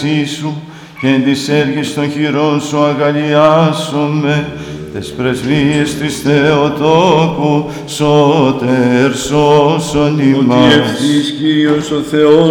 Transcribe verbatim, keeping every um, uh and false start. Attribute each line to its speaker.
Speaker 1: σου και εν της έργης των χειρών σου αγαλιάσομαι, τες πρεσβείες της Θεοτόκου, σώτερ σώσον ημάς.
Speaker 2: Ότι ευθύς Κύριος ο Θεός